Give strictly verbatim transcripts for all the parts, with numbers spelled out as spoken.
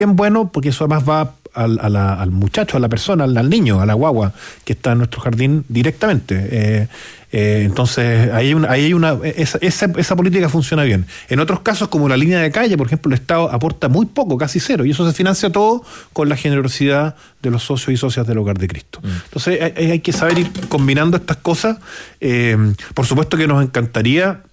bien bueno, porque eso además va al, a la, al muchacho, a la persona, al, al niño, a la guagua que está en nuestro jardín directamente. Eh, eh, entonces, ahí hay una, ahí hay una esa, esa, esa política funciona bien. En otros casos, como la línea de calle, por ejemplo, el Estado aporta muy poco, casi cero, y eso se financia todo con la generosidad de los socios y socias del Hogar de Cristo. Mm. Entonces, hay, hay que saber ir combinando estas cosas. Eh, por supuesto que nos encantaría,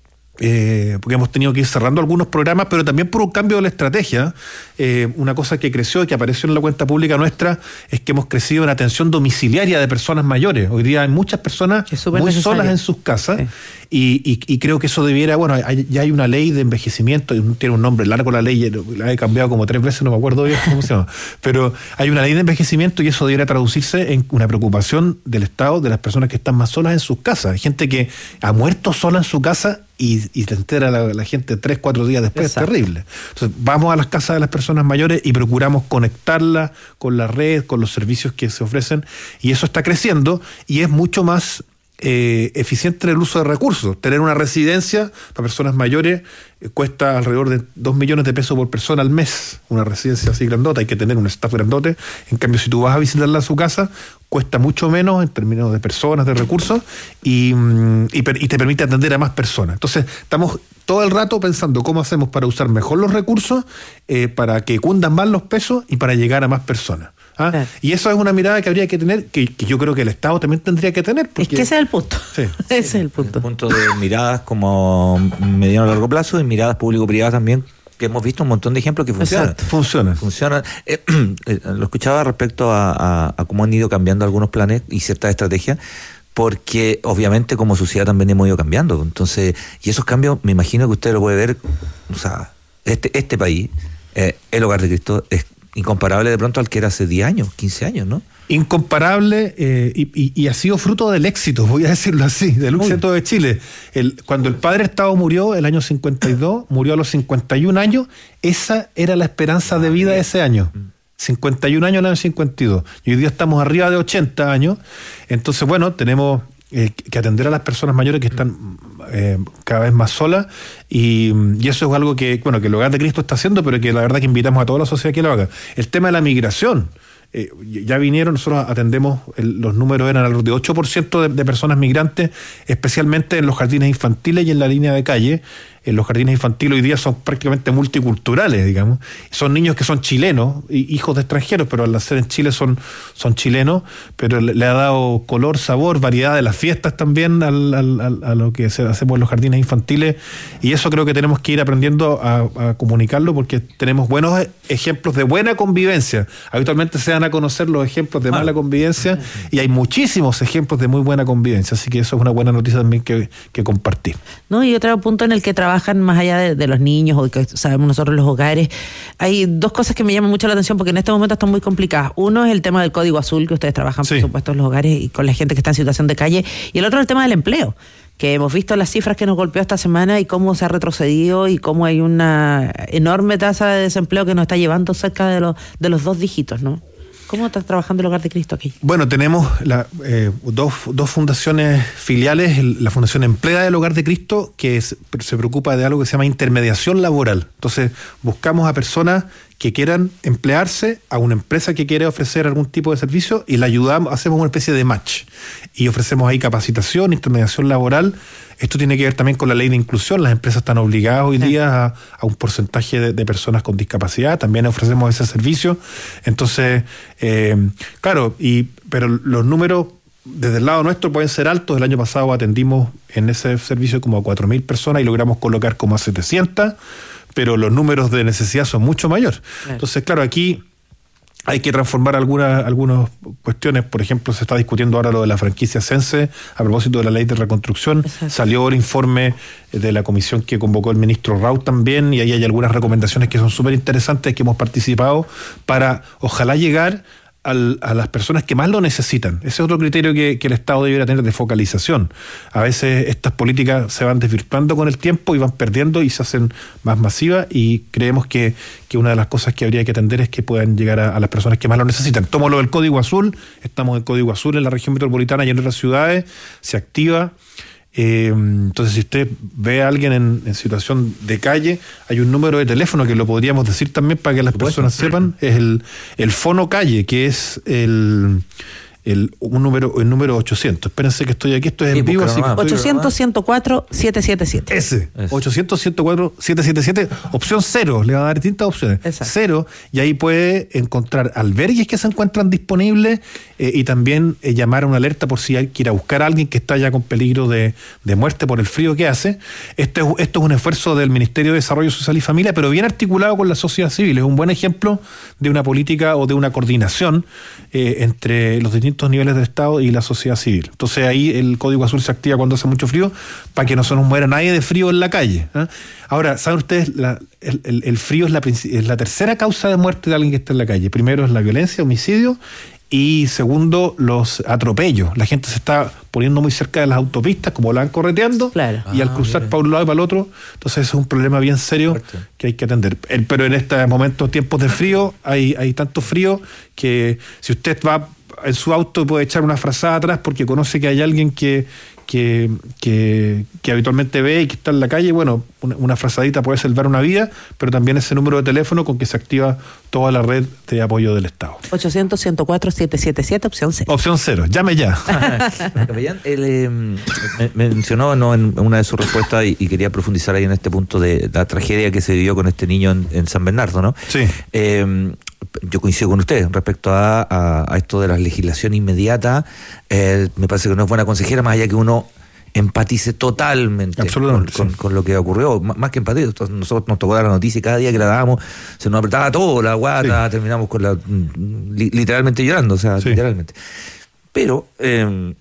Eh, porque hemos tenido que ir cerrando algunos programas, pero también por un cambio de la estrategia. Eh, una cosa que creció y que apareció en la cuenta pública nuestra es que hemos crecido en atención domiciliaria de personas mayores. Hoy día hay muchas personas muy necesario. solas en sus casas, sí. y, y, y creo que eso debiera, bueno, hay, ya hay una ley de envejecimiento, tiene un nombre largo la ley, la he cambiado como tres veces, no me acuerdo bien cómo se llama, pero hay una ley de envejecimiento y eso debiera traducirse en una preocupación del Estado de las personas que están más solas en sus casas. Hay gente que ha muerto sola en su casa y, y se entera la, la gente tres, cuatro días después. Exacto. Es terrible. Entonces, vamos a las casas de las personas mayores y procuramos conectarlas con la red, con los servicios que se ofrecen, y eso está creciendo y es mucho más eh, eficiente en el uso de recursos. Tener una residencia para personas mayores eh, cuesta alrededor de dos millones de pesos por persona al mes. Una residencia así grandota, hay que tener un staff grandote. En cambio, si tú vas a visitarla a su casa, cuesta mucho menos en términos de personas, de recursos, y, y, y te permite atender a más personas. Entonces, estamos todo el rato pensando cómo hacemos para usar mejor los recursos, eh, para que cundan más los pesos y para llegar a más personas. ¿Ah? Claro. Y eso es una mirada que habría que tener, que, que yo creo que el Estado también tendría que tener. Porque... Es que ese es el punto. Sí. Ese es el punto. El punto de miradas como mediano a largo plazo y miradas público-privadas también, que hemos visto un montón de ejemplos que funcionan. Exacto. Funcionan. Funcionan. Eh, eh, lo escuchaba respecto a, a, a cómo han ido cambiando algunos planes y ciertas estrategias, porque obviamente como sociedad también hemos ido cambiando. Entonces, y esos cambios, me imagino que usted lo puede ver, o sea, este, este país, eh, el Hogar de Cristo, es incomparable de pronto al que era hace diez años, quince años, ¿no? Incomparable, eh, y, y, y ha sido fruto del éxito, voy a decirlo así, del éxito de Chile. El, cuando el padre Estado murió el año cincuenta y dos, murió a los cincuenta y un años, esa era la esperanza ah, de vida bien. de ese año. cincuenta y un años en el año cincuenta y dos. Y hoy día estamos arriba de ochenta años. Entonces, bueno, tenemos eh, que atender a las personas mayores que están eh, cada vez más solas. Y, y eso es algo que, bueno, que el Hogar de Cristo está haciendo, pero que la verdad que invitamos a toda la sociedad que lo haga. El tema de la migración. Eh, ya vinieron, nosotros atendemos, el, los números eran alrededor de ocho por ciento de, de personas migrantes, especialmente en los jardines infantiles y en la línea de calle. En los jardines infantiles hoy día son prácticamente multiculturales, digamos. Son niños que son chilenos, hijos de extranjeros, pero al nacer en Chile son, son chilenos, pero le, le ha dado color, sabor, variedad de las fiestas también al, al, al, a lo que se, hacemos en los jardines infantiles, y eso creo que tenemos que ir aprendiendo a, a comunicarlo, porque tenemos buenos ejemplos de buena convivencia. Habitualmente se dan a conocer los ejemplos de mala convivencia, y hay muchísimos ejemplos de muy buena convivencia, así que eso es una buena noticia también que, que compartir. No, y otro punto en el que trabajan más allá de, de los niños, o que sabemos nosotros los hogares, hay dos cosas que me llaman mucho la atención porque en este momento están muy complicadas. Uno es el tema del Código Azul, que ustedes trabajan, sí, por supuesto, en los hogares y con la gente que está en situación de calle, y el otro es el tema del empleo, que hemos visto las cifras que nos golpeó esta semana y cómo se ha retrocedido y cómo hay una enorme tasa de desempleo que nos está llevando cerca de los, de los dos dígitos, ¿no? ¿Cómo está trabajando el Hogar de Cristo aquí? Bueno, tenemos la, eh, dos, dos fundaciones filiales. La Fundación Emplea del Hogar de Cristo, que es, se preocupa de algo que se llama intermediación laboral. Entonces, buscamos a personas que quieran emplearse, a una empresa que quiere ofrecer algún tipo de servicio, y la ayudamos, hacemos una especie de match. Y ofrecemos ahí capacitación, intermediación laboral. Esto tiene que ver también con la ley de inclusión. Las empresas están obligadas hoy día a, a un porcentaje de, de personas con discapacidad. También ofrecemos ese servicio. Entonces, eh, claro, y pero los números desde el lado nuestro pueden ser altos. El año pasado atendimos en ese servicio como a cuatro mil personas y logramos colocar como a setecientas, pero los números de necesidad son mucho mayores. Claro. Entonces, claro, aquí hay que transformar algunas algunas cuestiones. Por ejemplo, se está discutiendo ahora lo de la franquicia Sense a propósito de la ley de reconstrucción. Exacto. Salió el informe de la comisión que convocó el ministro Raúl también, y ahí hay algunas recomendaciones que son súper interesantes que hemos participado para ojalá llegar Al, a las personas que más lo necesitan. Ese es otro criterio que, que el Estado debería tener de focalización. A veces estas políticas se van desvirtuando con el tiempo y van perdiendo y se hacen más masivas, y creemos que, que una de las cosas que habría que atender es que puedan llegar a, a las personas que más lo necesitan. Tomo lo del Código Azul, estamos en Código Azul en la región metropolitana y en otras ciudades, se activa. Eh, entonces, si usted ve a alguien en, en situación de calle, hay un número de teléfono que lo podríamos decir también para que las personas sepan, es el, el Fono Calle, que es el... El, un número, el número ochocientos. Espérense que estoy aquí, esto es sí, en vivo. Así que ochocientos, ciento cuatro, setecientos setenta y siete. Ese, ochocientos, ciento cuatro, setecientos setenta y siete, opción cero, le va a dar distintas opciones. Exacto. Cero, y ahí puede encontrar albergues que se encuentran disponibles eh, y también eh, llamar a una alerta por si hay que ir a buscar a alguien que está ya con peligro de, de muerte por el frío que hace. Esto es, esto es un esfuerzo del Ministerio de Desarrollo Social y Familia, pero bien articulado con la sociedad civil. Es un buen ejemplo de una política o de una coordinación eh, entre los distintos niveles del Estado y la sociedad civil. Entonces ahí el Código Azul se activa cuando hace mucho frío para que no se nos muera nadie de frío en la calle. ¿eh? Ahora, ¿saben ustedes? La, el, el, el frío es la, es la tercera causa de muerte de alguien que está en la calle. Primero es la violencia, homicidio, y segundo, los atropellos. La gente se está poniendo muy cerca de las autopistas, como la van correteando, claro. y ah, al cruzar bien. para un lado y para el otro, entonces es un problema bien serio Fuerte. que hay que atender. El, pero en este momento, tiempos de frío, hay, hay tanto frío que si usted va en su auto puede echar una frazada atrás porque conoce que hay alguien que, que, que, que habitualmente ve y que está en la calle. Bueno, una, una frazadita puede salvar una vida, pero también ese número de teléfono con que se activa toda la red de apoyo del Estado. ochocientos, ciento cuatro, setecientos setenta y siete, opción cero. Opción cero, llame ya. Capellán, él eh, me, mencionó ¿no? en una de sus respuestas y, y quería profundizar ahí en este punto de la tragedia que se vivió con este niño en, en San Bernardo, ¿no? Sí. Eh, yo coincido con usted respecto a, a, a esto de la legislación inmediata. Eh, me parece que no es buena consejera, más allá que uno empatice totalmente con, con, sí. con lo que ocurrió, M- más que empatía. Nosotros nos tocó dar la noticia y cada día que la dábamos se nos apretaba todo, la guata, sí. terminamos con la li, literalmente llorando, o sea, sí. literalmente. Pero eh,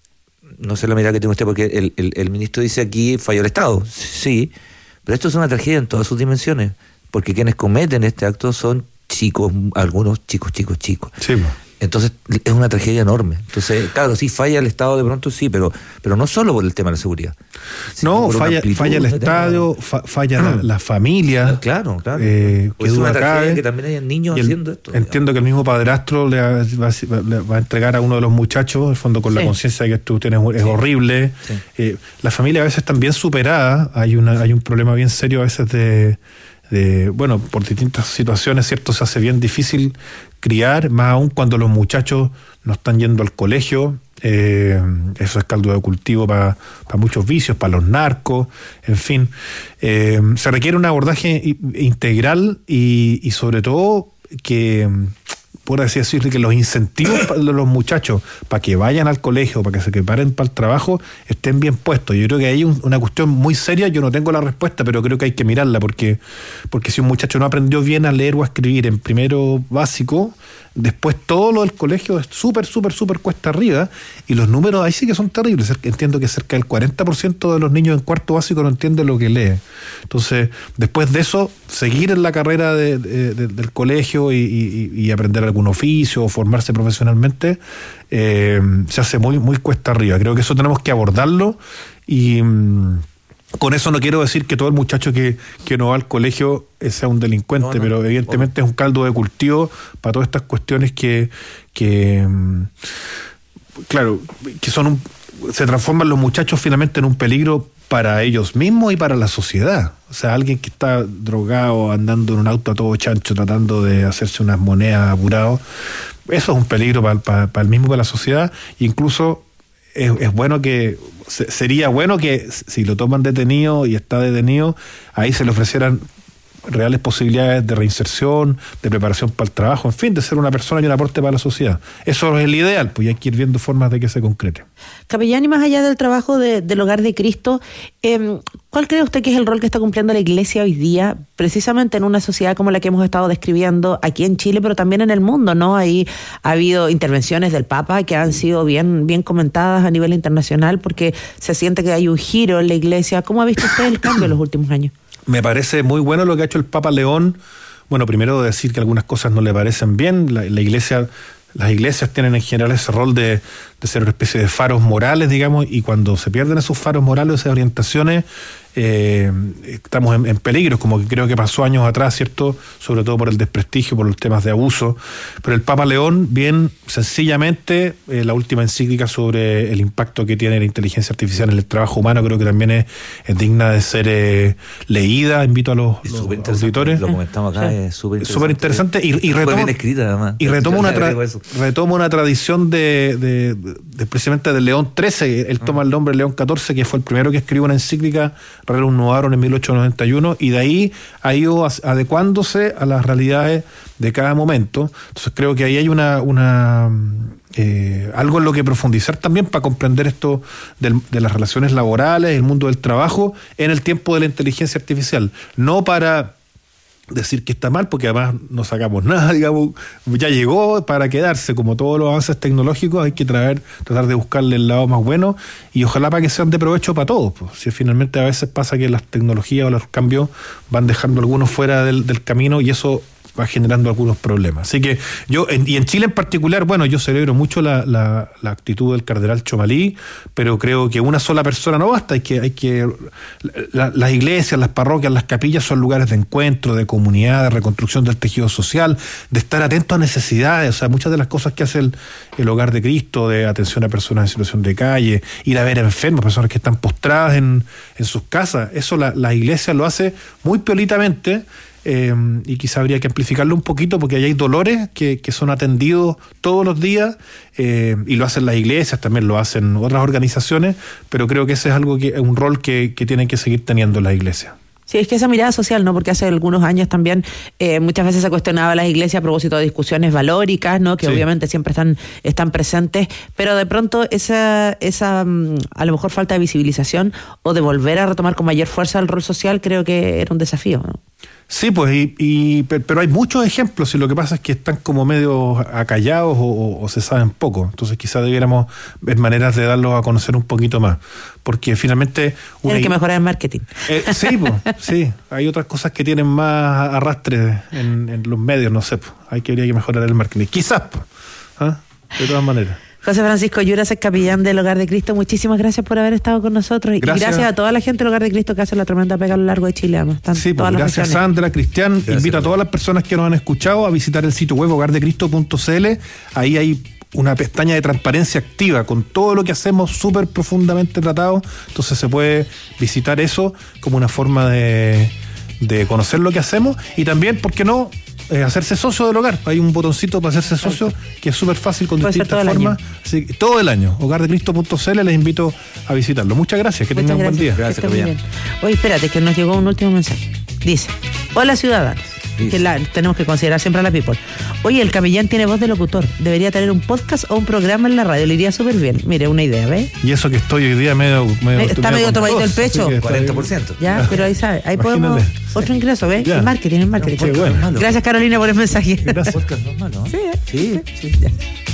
no sé la mirada que tiene usted, porque el, el, el ministro dice aquí falló el Estado, sí, pero esto es una tragedia en todas sus dimensiones, porque quienes cometen este acto son chicos, algunos chicos, chicos, chicos. Sí. Entonces es una tragedia enorme. Entonces, claro, sí falla el Estado de pronto, sí, pero pero no solo por el tema de la seguridad. No, falla, falla el Estado, fa, falla la, la familia. Claro, claro. Eh, que es una tragedia cabe, que también hay niños haciendo el, esto. Entiendo digamos. que el mismo padrastro le va, va, le va a entregar a uno de los muchachos, en el fondo con sí. la conciencia de que esto tiene, es sí. horrible. Sí. Eh, la familia a veces están bien superadas. Hay, una, hay un problema bien serio a veces de... De, bueno, por distintas situaciones, ¿cierto? Se hace bien difícil criar, más aún cuando los muchachos no están yendo al colegio. Eh, eso es caldo de cultivo para pa muchos vicios, para los narcos, en fin. Eh, se requiere un abordaje integral y, y sobre todo que, por así decirlo, que los incentivos para los muchachos para que vayan al colegio, para que se preparen para el trabajo, estén bien puestos. Yo creo que hay un, una cuestión muy seria, yo no tengo la respuesta, pero creo que hay que mirarla, porque, porque si un muchacho no aprendió bien a leer o a escribir en primero básico, después todo lo del colegio es súper, súper, súper cuesta arriba, y los números ahí sí que son terribles. Entiendo que cerca del cuarenta por ciento de los niños en cuarto básico no entienden lo que lee. Entonces, después de eso, seguir en la carrera de, de, de, del colegio y, y, y aprender algún oficio o formarse profesionalmente, eh, se hace muy, muy cuesta arriba. Creo que eso tenemos que abordarlo y... Mmm, con eso no quiero decir que todo el muchacho que, que no va al colegio sea un delincuente, no, no, pero evidentemente no. es un caldo de cultivo para todas estas cuestiones que, que claro, que son un, se transforman los muchachos finalmente en un peligro para ellos mismos y para la sociedad. O sea, alguien que está drogado, andando en un auto a todo chancho, tratando de hacerse unas monedas apurado, eso es un peligro para, para, para el mismo y para la sociedad. Incluso es, es bueno que sería bueno que si lo toman detenido y está detenido, ahí se le ofrecieran reales posibilidades de reinserción, de preparación para el trabajo, en fin, de ser una persona y un aporte para la sociedad. Eso es el ideal, pues hay que ir viendo formas de que se concrete. Capellán, y más allá del trabajo de, del Hogar de Cristo, eh, ¿cuál cree usted que es el rol que está cumpliendo la Iglesia hoy día, precisamente en una sociedad como la que hemos estado describiendo aquí en Chile, pero también en el mundo, ¿no? Ahí ha habido intervenciones del Papa que han sido bien, bien comentadas a nivel internacional, porque se siente que hay un giro en la Iglesia. ¿Cómo ha visto usted el cambio en los últimos años? Me parece muy bueno lo que ha hecho el Papa León. Bueno, primero decir que algunas cosas no le parecen bien. La, la iglesia, las iglesias tienen en general ese rol de, de ser una especie de faros morales, digamos, y cuando se pierden esos faros morales, esas orientaciones, eh, estamos en, en peligro, como que creo que pasó años atrás, ¿cierto? Sobre todo por el desprestigio, por los temas de abuso. Pero el Papa León, bien sencillamente, eh, la última encíclica sobre el impacto que tiene la inteligencia artificial en el trabajo humano, creo que también es, es digna de ser eh, leída. Invito a los, los auditores. Lo comentamos acá, sí. Es súper interesante. Súper interesante y, y retoma, bien escrita, además. Y retoma una, tra retoma una tradición de, de, de, de precisamente de León trece. Él toma el nombre de León catorce, que fue el primero que escribió una encíclica Rerum Novarum en mil ochocientos noventa y uno, y de ahí ha ido adecuándose a las realidades de cada momento. Entonces creo que ahí hay una, una eh, algo en lo que profundizar también para comprender esto del, de las relaciones laborales, el mundo del trabajo en el tiempo de la inteligencia artificial. No para decir que está mal, porque además no sacamos nada, digamos, ya llegó para quedarse. Como todos los avances tecnológicos, hay que traer, tratar de buscarle el lado más bueno, y ojalá para que sean de provecho para todos, pues. Si finalmente a veces pasa que las tecnologías o los cambios van dejando a algunos fuera del, del camino, y eso va generando algunos problemas. Así que yo, en, y en Chile en particular, bueno, yo celebro mucho la, la, la actitud del cardenal Chomalí, pero creo que una sola persona no basta. Hay que, hay que la, las iglesias, las parroquias, las capillas son lugares de encuentro, de comunidad, de reconstrucción del tejido social, de estar atento a necesidades. O sea, muchas de las cosas que hace el, el Hogar de Cristo, de atención a personas en situación de calle, ir a ver enfermos, personas que están postradas en, en sus casas, eso la, la iglesia lo hace muy piolitamente. Eh, y quizá habría que amplificarlo un poquito, porque ahí hay dolores que, que son atendidos todos los días, eh, y lo hacen las iglesias, también lo hacen otras organizaciones, pero creo que ese es algo que es un rol que, que tienen que seguir teniendo las iglesias. Sí, es que esa mirada social, ¿no? Porque hace algunos años también eh, muchas veces se cuestionaba a las iglesias a propósito de discusiones valóricas, ¿no? Que sí, obviamente siempre están, están presentes, pero de pronto esa, esa a lo mejor falta de visibilización o de volver a retomar con mayor fuerza el rol social, creo que era un desafío, ¿no? Sí, pues, y, y, pero hay muchos ejemplos, y lo que pasa es que están como medio acallados o, o se saben poco. Entonces quizás debiéramos ver maneras de darlos a conocer un poquito más, porque finalmente... Tienen que mejorar el marketing. Eh, sí, pues, sí, hay otras cosas que tienen más arrastre en, en los medios, no sé, pues, hay que, habría que mejorar el marketing. Quizás, pues, ¿ah? De todas maneras. José Francisco Yuras, el capellán del Hogar de Cristo, muchísimas gracias por haber estado con nosotros. Gracias. Y gracias a toda la gente del Hogar de Cristo que hace la tremenda pega a lo largo de Chile. Están sí, todas pues, las gracias regiones. Sandra, Cristian. Gracias, invito a todas las personas que nos han escuchado a visitar el sitio web hogar de cristo punto c l. Ahí hay una pestaña de transparencia activa con todo lo que hacemos súper profundamente tratado. Entonces se puede visitar eso como una forma de, de conocer lo que hacemos, y también, ¿por qué no?, Eh, hacerse socio del hogar. Hay un botoncito para hacerse socio que es súper fácil con distintas todo formas. Así, todo el año. hogar de cristo punto c l, les invito a visitarlo. Muchas gracias, que tengan un buen día. Gracias, bien. Oye, espérate, que nos llegó un último mensaje. Dice: hola ciudadanos. Que la, tenemos que considerar siempre a la people. Oye, el capellán tiene voz de locutor. Debería tener un podcast o un programa en la radio. Le iría súper bien. Mire, una idea, ¿ves? Y eso que estoy hoy día medio... medio está medio tomadito el pecho. cuarenta por ciento. Ya, pero ahí sabe. Ahí Imagínate. Podemos... Otro ingreso, ¿ves? El marketing, el marketing. No, bueno. Gracias, Carolina, por el mensaje. Gracias. Podcast no es malo, ¿eh? Sí, sí, sí. sí. Ya.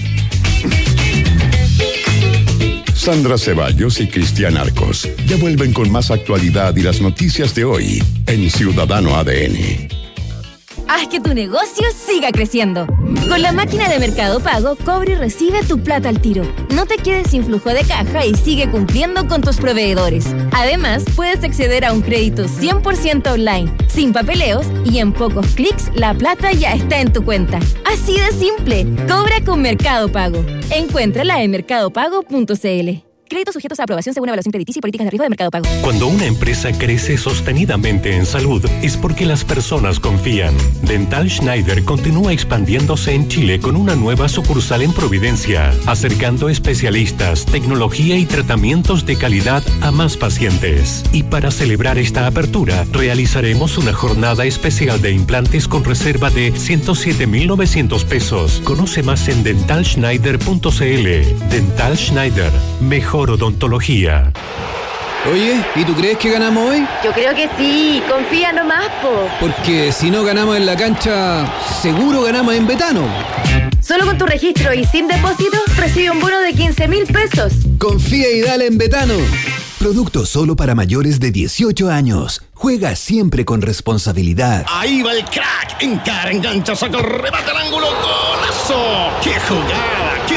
Sandra Ceballos y Cristian Arcos ya vuelven con más actualidad y las noticias de hoy en Ciudadano A D N. Haz que tu negocio siga creciendo. Con la máquina de Mercado Pago, cobra y recibe tu plata al tiro. No te quedes sin flujo de caja y sigue cumpliendo con tus proveedores. Además, puedes acceder a un crédito cien por ciento online, sin papeleos, y en pocos clics la plata ya está en tu cuenta. Así de simple. Cobra con Mercado Pago. Encuéntrala en mercado pago punto c l. Créditos sujetos a aprobación según evaluación crediticia y políticas de riesgo de Mercado Pago. Cuando una empresa crece sostenidamente en salud, es porque las personas confían. Dental Schneider continúa expandiéndose en Chile con una nueva sucursal en Providencia, acercando especialistas, tecnología y tratamientos de calidad a más pacientes. Y para celebrar esta apertura, realizaremos una jornada especial de implantes con reserva de ciento siete mil novecientos pesos. Conoce más en dental schneider punto c l. Dental Schneider, mejor odontología. Oye, ¿y tú crees que ganamos hoy? Yo creo que sí, confía nomás, po. Porque si no ganamos en la cancha, seguro ganamos en Betano. Solo con tu registro y sin depósito, recibe un bono de quince mil pesos. Confía y dale en Betano. Producto solo para mayores de dieciocho años. Juega siempre con responsabilidad. Ahí va el crack. Encara, engancha, saca el remate al ángulo. ¡Golazo! ¡Qué jugada! ¡Qué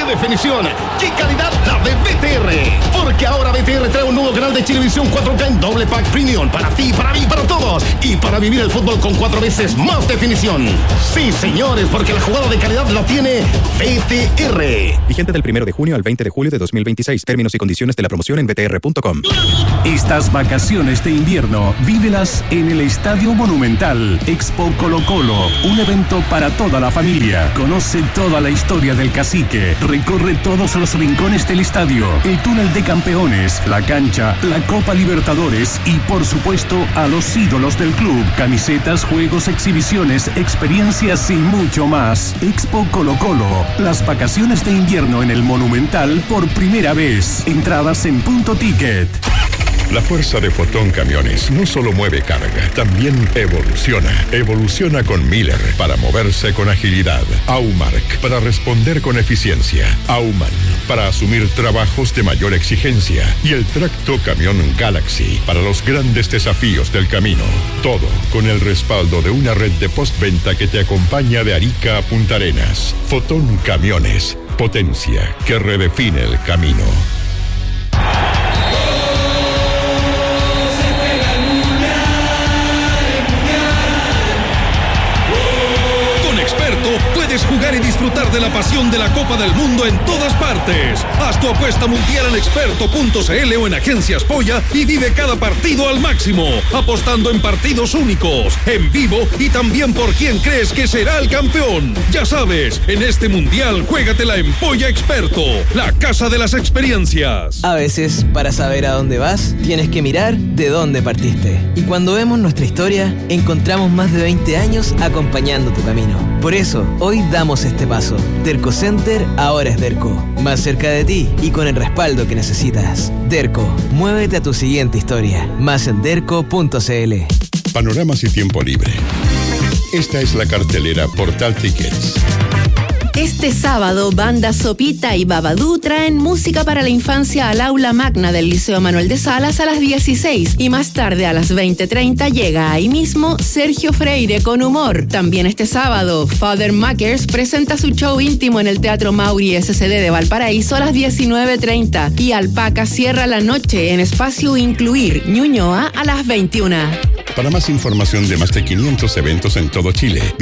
definición! ¡Qué calidad la de B T R! Porque ahora B T R trae un nuevo canal de Chilevisión cuatro K en doble pack premium para ti, para mí, para todos. Y para vivir el fútbol con cuatro veces más definición. Sí, señores, porque la jugada de calidad la tiene B T R. Vigente del primero de junio al veinte de julio de dos mil veintiséis. Términos y condiciones de la promoción en b t r punto com. Estas vacaciones de invierno, vívelas en el Estadio Monumental. Expo Colo Colo, un evento para toda la familia. Conoce toda la historia del Cacique. Recorre todos los rincones del estadio, el túnel de campeones, la cancha, la Copa Libertadores y, por supuesto, a los ídolos del club. Camisetas, juegos, exhibiciones, experiencias y mucho más. Expo Colo Colo, las vacaciones de invierno en el Monumental por primera vez. Entradas en Punto Ticket. La fuerza de Fotón Camiones no solo mueve carga, también evoluciona. Evoluciona con Miller para moverse con agilidad. Aumark para responder con eficiencia. Auman para asumir trabajos de mayor exigencia. Y el tracto camión Galaxy para los grandes desafíos del camino. Todo con el respaldo de una red de postventa que te acompaña de Arica a Punta Arenas. Fotón Camiones, potencia que redefine el camino. Puedes jugar y disfrutar de la pasión de la Copa del Mundo en todas partes. Haz tu apuesta mundial en experto punto c l o en Agencias Polla y vive cada partido al máximo, apostando en partidos únicos, en vivo y también por quién crees que será el campeón. Ya sabes, en este mundial juégatela en Polla Experto, la casa de las experiencias. A veces, para saber a dónde vas, tienes que mirar de dónde partiste. Y cuando vemos nuestra historia, encontramos más de veinte años acompañando tu camino. Por eso, hoy damos este paso. Derco Center ahora es Derco. Más cerca de ti y con el respaldo que necesitas. Derco, muévete a tu siguiente historia. Más en derco punto c l. Panoramas y tiempo libre. Esta es la cartelera Portal Tickets. Este sábado, Banda Sopita y Babadú traen música para la infancia al aula magna del Liceo Manuel de Salas a las dieciséis y más tarde a las veinte treinta llega ahí mismo Sergio Freire con humor. También este sábado, Father Makers presenta su show íntimo en el Teatro Mauri S C D de Valparaíso a las diecinueve treinta y Alpaca cierra la noche en Espacio Incluir Ñuñoa a las veintiuna. Para más información de más de quinientos eventos en todo Chile,